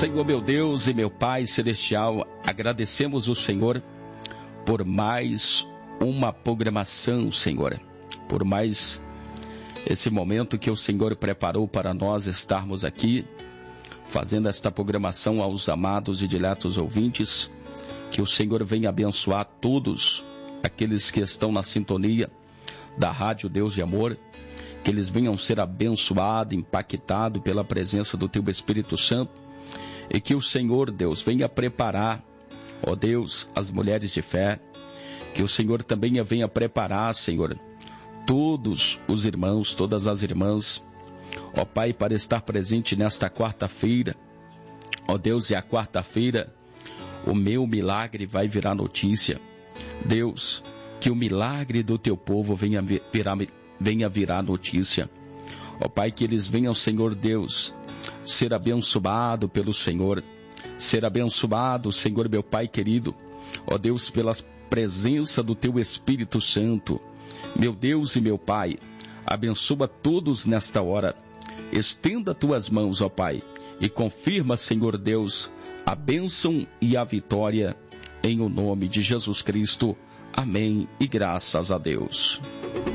Senhor meu Deus e meu Pai Celestial, agradecemos o Senhor por mais uma programação, Senhor, por mais esse momento que o Senhor preparou para nós estarmos aqui, fazendo esta programação aos amados e diletos ouvintes, que o Senhor venha abençoar todos aqueles que estão na sintonia da Rádio Deus de Amor, que eles venham ser abençoados, impactados pela presença do Teu Espírito Santo, e que o Senhor, Deus, venha preparar, ó Deus, as mulheres de fé, que o Senhor também venha preparar, Senhor, todos os irmãos, todas as irmãs, ó Pai, para estar presente nesta quarta-feira, ó Deus, e a quarta-feira, o meu milagre vai virar notícia. Deus, que o milagre do Teu povo venha virar notícia. Ó Pai, que eles venham, Senhor Deus, ser abençoado pelo Senhor, ser abençoado, Senhor meu Pai querido, ó Deus, pela presença do Teu Espírito Santo. Meu Deus e meu Pai, abençoa todos nesta hora, estenda Tuas mãos, ó Pai, e confirma, Senhor Deus, a bênção e a vitória, em o nome de Jesus Cristo. Amém e graças a Deus.